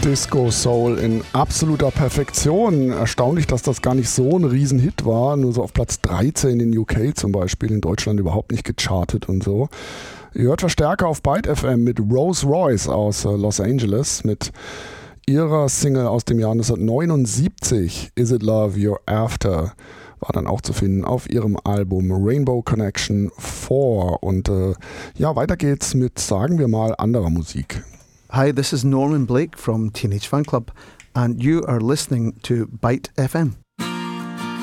Disco Soul in absoluter Perfektion. Erstaunlich, dass das gar nicht so ein Riesenhit war. Nur so auf Platz 13 in UK zum Beispiel, in Deutschland überhaupt nicht gechartet und so. Ihr hört Verstärker auf Byte FM mit Rose Royce aus Los Angeles mit ihrer Single aus dem Jahr 1979, Is It Love You're After, war dann auch zu finden auf ihrem Album Rainbow Connection 4. Und ja, weiter geht's mit, sagen wir mal, anderer Musik. Hi, this is Norman Blake from Teenage Fan Club, and you are listening to Byte FM.